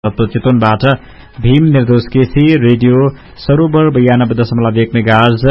चितवनबाट भीम निर्दोष केसी, रेडियो सरोवर 92.1 megahertz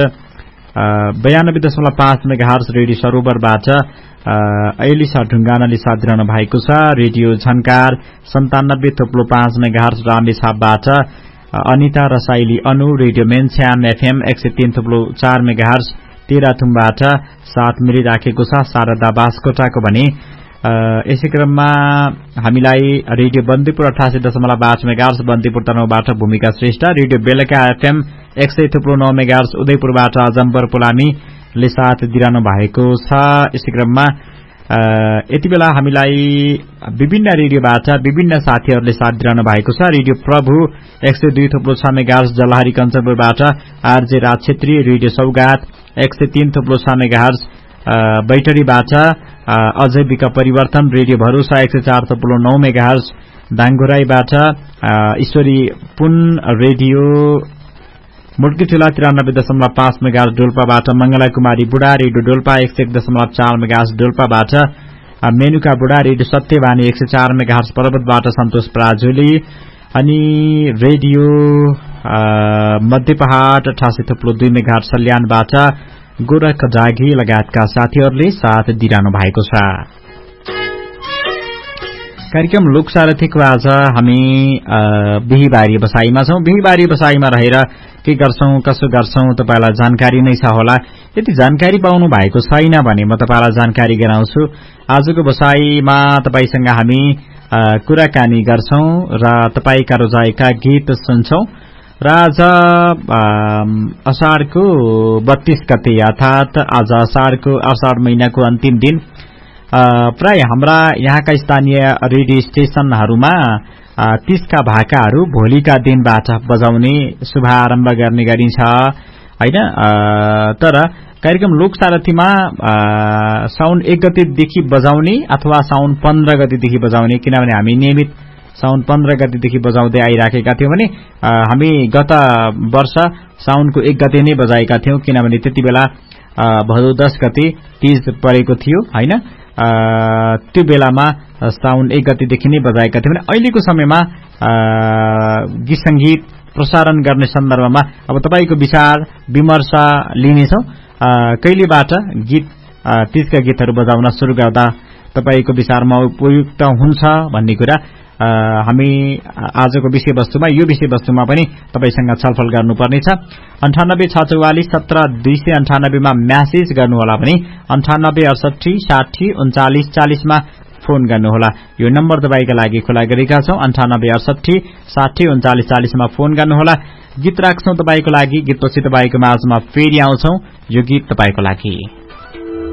92.5 megahertz radio सरोवरबाट Elisa ढुङ्गानाले साथ दिइरहनु भएको छ। रेडियो झन्कार 97.5 मेगाहर्ज रामेछापबाट अनिता रसाइली अनु, रेडियो मेन्स्याम एफएम 103.4 मेगाहर्ज तेह्रथुमबाट साथ मिलिराखेको छ। शारदा बास्कोटाको भने यसै क्रममा हामीलाई रेडियो बन्दीपुर 88.8 मेगाहर्ज बन्दीपुर तनहुबाट भूमिका श्रेष्ठ, रेडियो बेलका एफएम 100.9 मेगाहर्ज उदयपुरबाट अजम्बर पुलामीले साथ दिइरहनु भएको छ। यसै क्रममा यति बेला हामीलाई विभिन्न रेडियोबाट विभिन्न साथीहरूले साथ दिइरहनु भएको छ। रेडियो प्रभु 102.6 मेगाहर्ज जलहारी कञ्चनपुरबाट आरजे राज छेत्री, रेडियो सौगात 103.6 मेगाहर्ज बैटरीबाट अझै विका परिवर्तन, रेडियो भरोसा 104.9 मेगाहर्ज दाङघोराईबाट ईश्वरी पुन, रेडियो मुड्कीठुला 93.5 मेगाहर्ज डोल्पाबाट मंगला कुमारी बुढा, रेडियो डोल्पा 101.4 मेगाहर्ज डोल्पाबाट मेनुका बुढा, रेडियो सत्यवाणी 104 मेगाहर्ज पर्वतबाट सन्तोष पराजुली अनि रेडियो मध्यपहाड 88.2 मेगाहर्ज सल्यानबाट गोरख जागी लगायतका साथीहरूले साथ दिइरहनु भएको छ। कार्यक्रम लोकसारथीको आज हामी बिहीबारी बसाईमा छौं। बिहीबारी बसाईमा रहेर के गर्छौं, कसो गर्छौं तपाईलाई जानकारी नै छ होला। यदि जानकारी पाउनु भएको छैन भने म तपाईलाई जानकारी गराउँछु। आजको बसाईमा तपाईसँग हामी कुराकानी गर्छौं र तपाईका रोजाएका गीत सुन्छौं र आज असारको 32 गते अर्थात आज असार महिनाको अन्तिम दिन प्राय हाम्रा यहाँका स्थानीय रेडियो स्टेशनहरूमा 30 का भाकाहरू भोलिका दिनबाट बजाउने शुभारम्भ गर्ने गरिन्छ हैन। तर कार्यक्रम लोकसारथीमा साउन 1 गतेदेखि बजाउने अथवा साउन 15 गतेदेखि बजाउने, किनभने हामी नियमित साउन 15 गतेदेखि बजाउँदै आइराखेका थियौं भने हामी गत वर्ष साउनको 1 गते नै बजाएका थियौं, किनभने त्यति बेला भदौ 10 गते तीज परेको थियो हैन। त्यो बेलामा साउन 1 गतेदेखि नै बजाएका थियौं भने अहिलेको समयमा गीत संगीत प्रसारण गर्ने सन्दर्भमा अब तपाईको विचार विमर्श लिनेछौं। कहिलेबाट गीत तीजका गीतहरू बजाउन सुरु गर्दा तपाईको विचारमा उपयुक्त हुन्छ भन्ने कुरा हामी आजको विषयवस्तुमा यो विषयवस्तुमा पनि तपाईसँग छलफल गर्नुपर्नेछ। 9864417298 मा म्यासेज गर्नुहोला भने 9868603940 मा फोन गर्नुहोला। यो नम्बर तपाईका लागि खुला गरेका छौं। 9868603940 मा फोन गर्नुहोला। गीत राख्छौं तपाईको लागि। गीतपछि तपाईको माझमा फेरि आउँछौं। यो गीत तपाईको लागि।